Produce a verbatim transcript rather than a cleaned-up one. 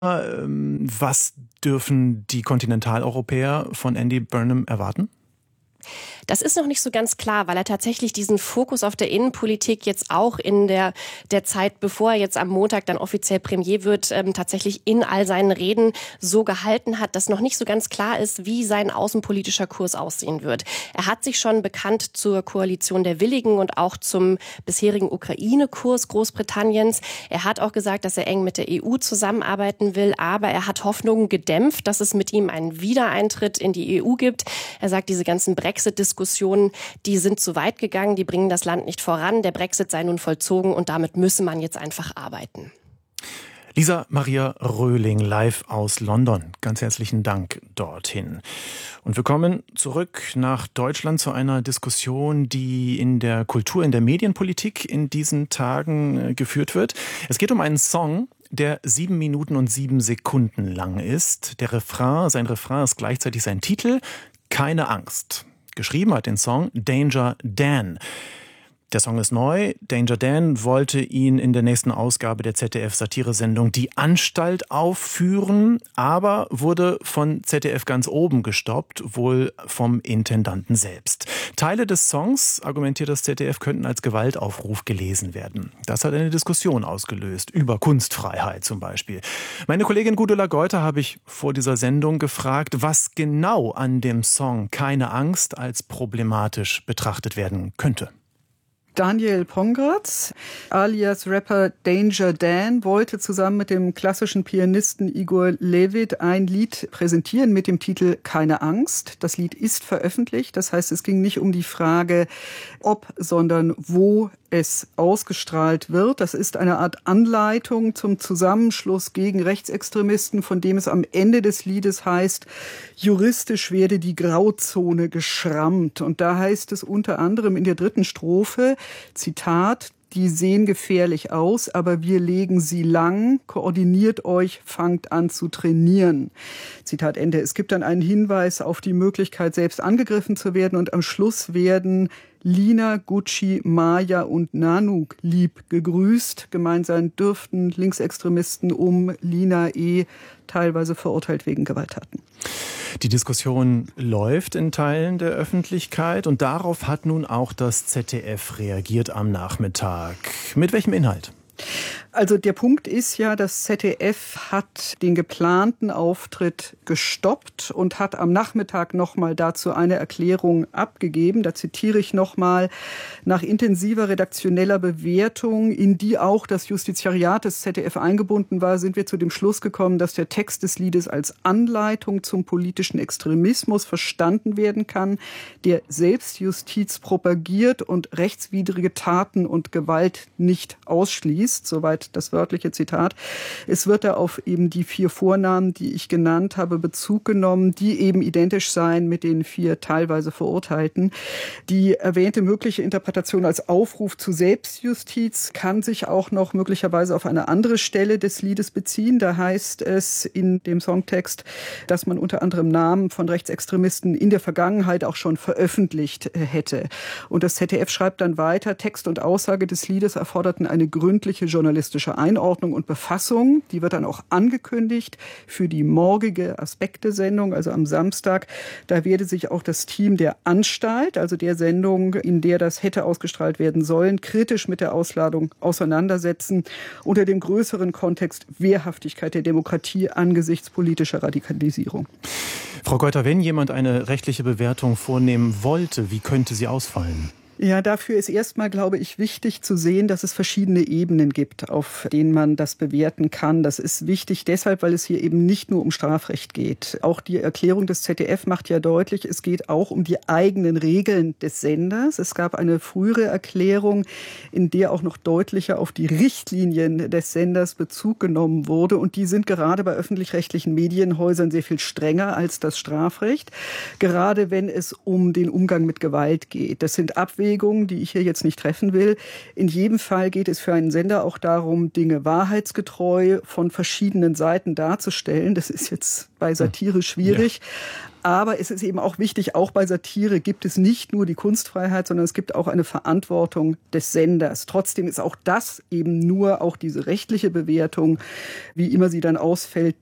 Ähm, Was dürfen die Kontinentaleuropäer von Andy Burnham erwarten? Das ist noch nicht so ganz klar, weil er tatsächlich diesen Fokus auf der Innenpolitik jetzt auch in der, der Zeit, bevor er jetzt am Montag dann offiziell Premier wird, ähm, tatsächlich in all seinen Reden so gehalten hat, dass noch nicht so ganz klar ist, wie sein außenpolitischer Kurs aussehen wird. Er hat sich schon bekannt zur Koalition der Willigen und auch zum bisherigen Ukraine-Kurs Großbritanniens. Er hat auch gesagt, dass er eng mit der E U zusammenarbeiten will, aber er hat Hoffnungen gedämpft, dass es mit ihm einen Wiedereintritt in die E U gibt. Er sagt, diese ganzen Brexit-Diskussionen, die sind zu weit gegangen, die bringen das Land nicht voran. Der Brexit sei nun vollzogen und damit müsse man jetzt einfach arbeiten. Lisa Maria Röhling live aus London. Ganz herzlichen Dank dorthin. Und wir kommen zurück nach Deutschland zu einer Diskussion, die in der Kultur, in der Medienpolitik in diesen Tagen geführt wird. Es geht um einen Song, der sieben Minuten und sieben Sekunden lang ist. Der Refrain, sein Refrain ist gleichzeitig sein Titel, Keine Angst. Geschrieben hat den Song Danger Dan. Der Song ist neu. Danger Dan wollte ihn in der nächsten Ausgabe der Z D F-Satiresendung Die Anstalt aufführen, aber wurde von Z D F ganz oben gestoppt, wohl vom Intendanten selbst. Teile des Songs, argumentiert das Z D F, könnten als Gewaltaufruf gelesen werden. Das hat eine Diskussion ausgelöst, über Kunstfreiheit zum Beispiel. Meine Kollegin Gudula Geuter habe ich vor dieser Sendung gefragt, was genau an dem Song Keine Angst als problematisch betrachtet werden könnte. Daniel Pongratz, alias Rapper Danger Dan, wollte zusammen mit dem klassischen Pianisten Igor Levit ein Lied präsentieren mit dem Titel Keine Angst. Das Lied ist veröffentlicht, das heißt, es ging nicht um die Frage, ob, sondern wo es ausgestrahlt wird. Das ist eine Art Anleitung zum Zusammenschluss gegen Rechtsextremisten, von dem es am Ende des Liedes heißt, juristisch werde die Grauzone geschrammt. Und da heißt es unter anderem in der dritten Strophe, Zitat, die sehen gefährlich aus, aber wir legen sie lang, koordiniert euch, fangt an zu trainieren. Zitat Ende. Es gibt dann einen Hinweis auf die Möglichkeit, selbst angegriffen zu werden und am Schluss werden Lina, Gucci, Maya und Nanook lieb gegrüßt. Gemeint sein dürften Linksextremisten um Lina E. teilweise verurteilt wegen Gewalttaten. Die Diskussion läuft in Teilen der Öffentlichkeit und darauf hat nun auch das Z D F reagiert am Nachmittag. Mit welchem Inhalt? Also der Punkt ist ja, das Z D F hat den geplanten Auftritt gestoppt und hat am Nachmittag nochmal dazu eine Erklärung abgegeben. Da zitiere ich nochmal, nach intensiver redaktioneller Bewertung, in die auch das Justiziariat des Z D F eingebunden war, sind wir zu dem Schluss gekommen, dass der Text des Liedes als Anleitung zum politischen Extremismus verstanden werden kann, der Selbstjustiz propagiert und rechtswidrige Taten und Gewalt nicht ausschließt. Soweit das wörtliche Zitat. Es wird da auf eben die vier Vornamen, die ich genannt habe, Bezug genommen, die eben identisch seien mit den vier teilweise Verurteilten. Die erwähnte mögliche Interpretation als Aufruf zu Selbstjustiz kann sich auch noch möglicherweise auf eine andere Stelle des Liedes beziehen. Da heißt es in dem Songtext, dass man unter anderem Namen von Rechtsextremisten in der Vergangenheit auch schon veröffentlicht hätte. Und das Z D F schreibt dann weiter, Text und Aussage des Liedes erforderten eine gründliche journalistische Einordnung und Befassung. Die wird dann auch angekündigt für die morgige Aspekte-Sendung, also am Samstag. Da werde sich auch das Team der Anstalt, also der Sendung, in der das hätte ausgestrahlt werden sollen, kritisch mit der Ausladung auseinandersetzen, unter dem größeren Kontext Wehrhaftigkeit der Demokratie angesichts politischer Radikalisierung. Frau Geuter, wenn jemand eine rechtliche Bewertung vornehmen wollte, wie könnte sie ausfallen? Ja, dafür ist erstmal, glaube ich, wichtig zu sehen, dass es verschiedene Ebenen gibt, auf denen man das bewerten kann. Das ist wichtig deshalb, weil es hier eben nicht nur um Strafrecht geht. Auch die Erklärung des Z D F macht ja deutlich, es geht auch um die eigenen Regeln des Senders. Es gab eine frühere Erklärung, in der auch noch deutlicher auf die Richtlinien des Senders Bezug genommen wurde. Und die sind gerade bei öffentlich-rechtlichen Medienhäusern sehr viel strenger als das Strafrecht. Gerade wenn es um den Umgang mit Gewalt geht. Das sind Abwägungen, Auslegung, die ich hier jetzt nicht treffen will. In jedem Fall geht es für einen Sender auch darum, Dinge wahrheitsgetreu von verschiedenen Seiten darzustellen. Das ist jetzt bei Satire schwierig. Ja. Aber es ist eben auch wichtig, auch bei Satire gibt es nicht nur die Kunstfreiheit, sondern es gibt auch eine Verantwortung des Senders. Trotzdem ist auch das eben nur auch diese rechtliche Bewertung, wie immer sie dann ausfällt,